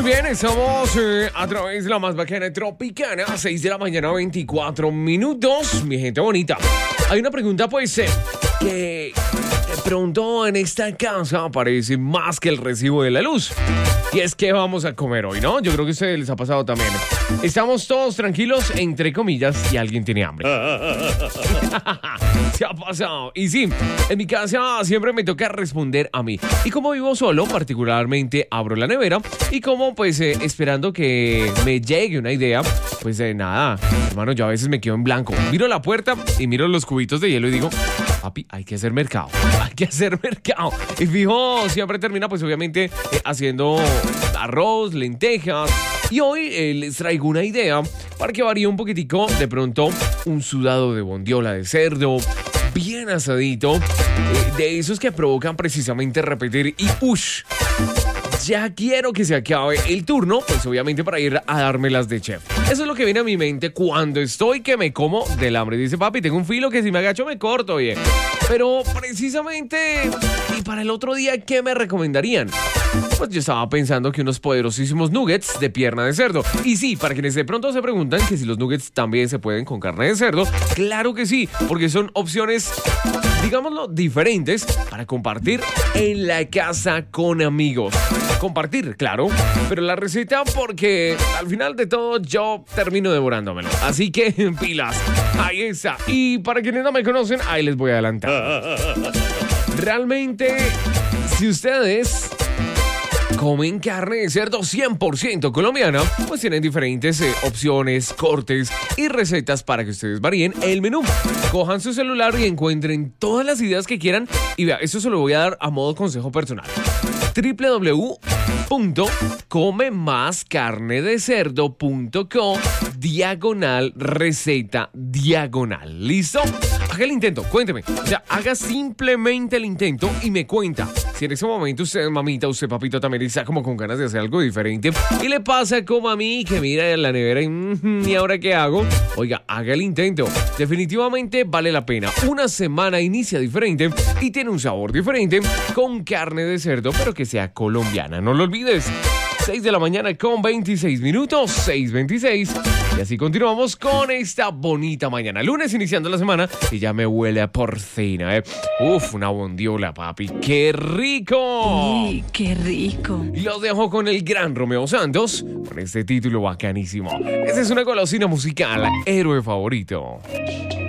Muy bien, estamos a través de la más bacana tropicana, 6 de la mañana, 24 minutos. Mi gente bonita, hay una pregunta pues que de pronto en esta casa aparece más que el recibo de la luz. Y es que vamos a comer hoy, ¿no? Yo creo que a ustedes les ha pasado también. Estamos todos tranquilos, entre comillas, y alguien tiene hambre. Se ha pasado. Y sí, en mi casa siempre me toca responder a mí. Y como vivo solo, particularmente abro la nevera y como pues esperando que me llegue una idea, pues nada, hermano, yo a veces me quedo en blanco. Miro la puerta y miro los cubitos de hielo y digo, papi, hay que hacer mercado. Hay que hacer mercado. Y fijo, siempre termina pues obviamente haciendo arroz, lentejas. Y hoy les traigo una idea para que varíe un poquitico. De pronto, un sudado de bondiola de cerdo, bien asadito, de esos que provocan precisamente repetir y ¡ush! Ya quiero que se acabe el turno, pues obviamente para ir a dármelas de chef. Eso es lo que viene a mi mente cuando estoy que me como del hambre. Dice, papi, tengo un filo que si me agacho me corto, oye. Pero precisamente, y para el otro día, ¿qué me recomendarían? Pues yo estaba pensando que unos poderosísimos nuggets de pierna de cerdo. Y sí, para quienes de pronto se preguntan que si los nuggets también se pueden con carne de cerdo, claro que sí, porque son opciones, digámoslo, diferentes para compartir en la casa con amigos. Compartir, claro, pero la receta porque al final de todo yo termino devorándomelo. Así que pilas, ahí está. Y para quienes no me conocen, ahí les voy a adelantar. Realmente, si ustedes comen carne de cerdo 100% colombiana, pues tienen diferentes opciones, cortes y recetas para que ustedes varíen el menú. Cojan su celular y encuentren todas las ideas que quieran. Y vea, esto se lo voy a dar a modo consejo personal. www.comemascarnedecerdo.co/receta/. ¿Listo? Haga el intento, cuénteme. O sea, haga simplemente el intento y me cuenta. Si en ese momento usted, mamita, usted, papito, también está como con ganas de hacer algo diferente y le pasa como a mí, que mira en la nevera y ¿ahora qué hago? Oiga, haga el intento. Definitivamente vale la pena. Una semana inicia diferente y tiene un sabor diferente con carne de cerdo, pero que sea colombiana. No lo olvides. 6 de la mañana con 26 minutos, 6:26. Y así continuamos con esta bonita mañana. Lunes iniciando la semana y ya me huele a porcina, Uf, una bondiola, papi. ¡Qué rico! ¡Uy, qué rico! Y los dejo con el gran Romeo Santos, con este título bacanísimo. Esta es una golosina musical, héroe favorito.